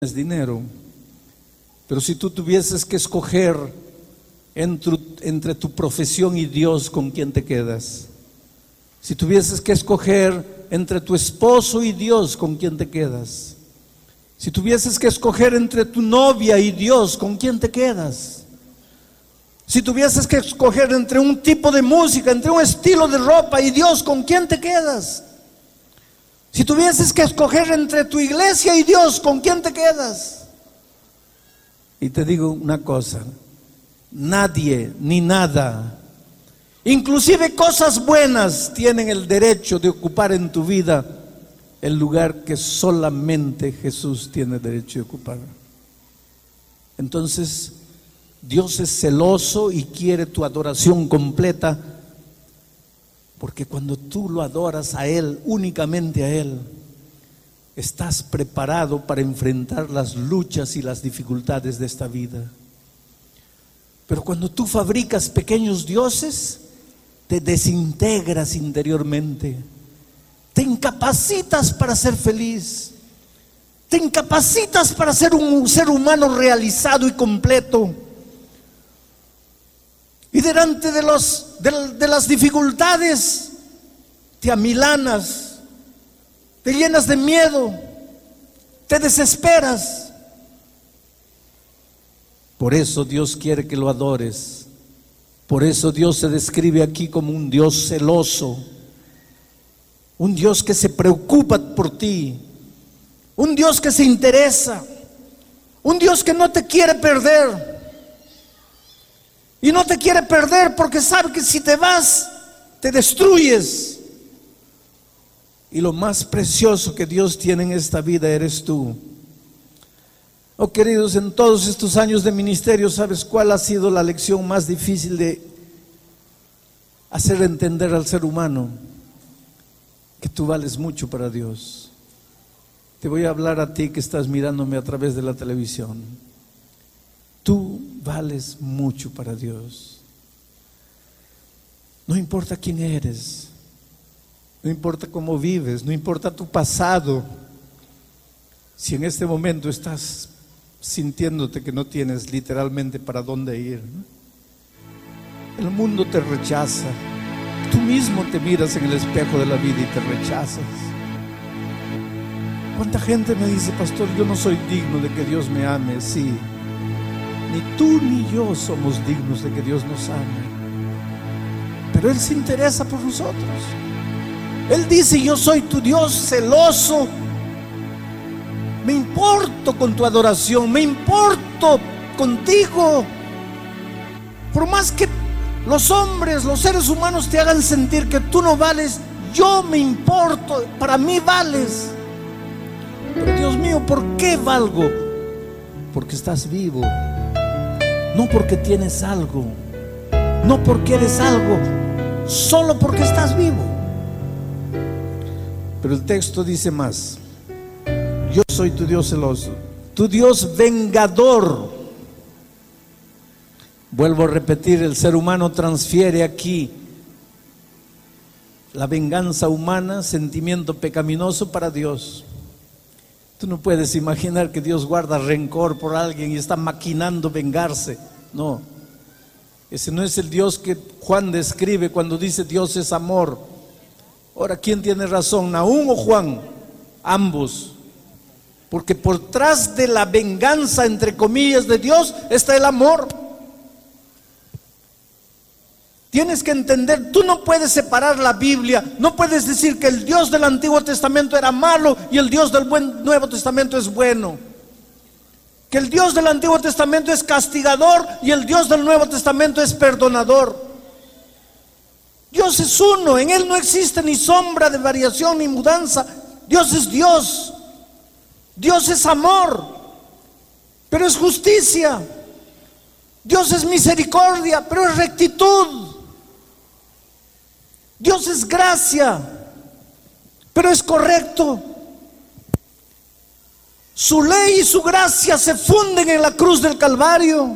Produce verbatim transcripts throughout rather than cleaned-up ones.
es dinero, pero si tú tuvieses que escoger entre, entre tu profesión y Dios, ¿con quién te quedas? Si tuvieses que escoger entre tu esposo y Dios, ¿con quién te quedas? Si tuvieses que escoger entre tu novia y Dios, ¿con quién te quedas? Si tuvieses que escoger entre un tipo de música, entre un estilo de ropa y Dios, ¿con quién te quedas? Si tuvieses que escoger entre tu iglesia y Dios, ¿con quién te quedas? Y te digo una cosa, nadie ni nada, inclusive cosas buenas, tienen el derecho de ocupar en tu vida el lugar que solamente Jesús tiene derecho de ocupar. Entonces, Dios es celoso y quiere tu adoración completa, porque cuando tú lo adoras a Él, únicamente a Él, estás preparado para enfrentar las luchas y las dificultades de esta vida. Pero cuando tú fabricas pequeños dioses, te desintegras interiormente, te incapacitas para ser feliz, te incapacitas para ser un ser humano realizado y completo. Y delante de, los, de, de las dificultades te amilanas, te llenas de miedo, te desesperas. Por eso Dios quiere que lo adores. Por eso Dios se describe aquí como un Dios celoso, un Dios que se preocupa por ti, un Dios que se interesa, un Dios que no te quiere perder. Y no te quiere perder porque sabe que si te vas, te destruyes. Y lo más precioso que Dios tiene en esta vida eres tú. Oh queridos, en todos estos años de ministerio, ¿sabes cuál ha sido la lección más difícil de hacer entender al ser humano? Que tú vales mucho para Dios. Te voy a hablar a ti que estás mirándome a través de la televisión. Tú vales mucho para Dios. No importa quién eres, no importa cómo vives, no importa tu pasado. Si en este momento estás sintiéndote que no tienes literalmente para dónde ir, ¿no? El mundo te rechaza, tú mismo te miras en el espejo de la vida y te rechazas. ¿Cuánta gente me dice, pastor, yo no soy digno de que Dios me ame? Sí, ni tú ni yo somos dignos de que Dios nos ame, pero Él se interesa por nosotros. Él dice, yo soy tu Dios celoso, me importo con tu adoración, me importo contigo. Por más que los hombres, los seres humanos te hagan sentir que tú no vales, yo me importo, para mí vales. Pero Dios mío, ¿por qué valgo? Porque estás vivo, no porque tienes algo, no porque eres algo, solo porque estás vivo. Pero el texto dice más: yo soy tu Dios celoso, tu Dios vengador. Vuelvo a repetir, el ser humano transfiere aquí la venganza humana, sentimiento pecaminoso, para Dios. Tú no puedes imaginar que Dios guarda rencor por alguien y está maquinando vengarse. No, ese no es el Dios que Juan describe cuando dice Dios es amor. Ahora, ¿quién tiene razón, Nahum o Juan? Ambos. Porque por detrás de la venganza, entre comillas, de Dios está el amor. Tienes que entender, tú no puedes separar la Biblia, no puedes decir que el Dios del Antiguo Testamento era malo y el Dios del buen Nuevo Testamento es bueno. Que el Dios del Antiguo Testamento es castigador y el Dios del Nuevo Testamento es perdonador. Dios es uno, en Él no existe ni sombra de variación ni mudanza. Dios es Dios, Dios es amor, pero es justicia. Dios es misericordia, pero es rectitud. Dios es gracia, pero es correcto. Su ley y su gracia se funden en la cruz del Calvario.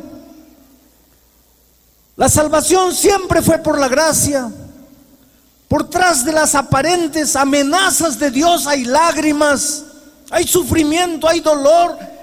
La salvación siempre fue por la gracia. Por tras de las aparentes amenazas de Dios hay lágrimas, hay sufrimiento, hay dolor,